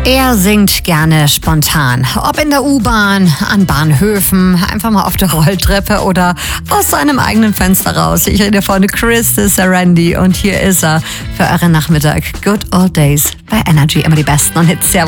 Er singt gerne spontan. Ob in der U-Bahn, an Bahnhöfen, einfach mal auf der Rolltreppe oder aus seinem eigenen Fenster raus. Ich rede von Chris Sarandi und hier ist er für euren Nachmittag. Good Old Days bei Energy. Immer die besten und Hits. Servus.